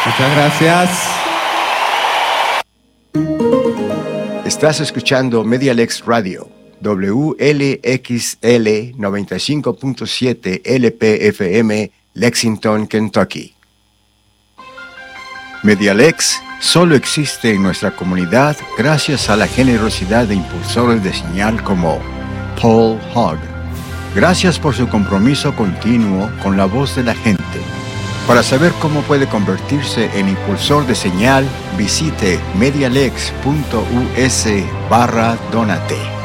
Muchas gracias. Estás escuchando Medialex Radio, WLXL 95.7 LPFM, Lexington, Kentucky. Medialex solo existe en nuestra comunidad gracias a la generosidad de impulsores de señal como Paul Hogg. Gracias por su compromiso continuo con la voz de la gente. Para saber cómo puede convertirse en impulsor de señal, visite medialex.us/donate.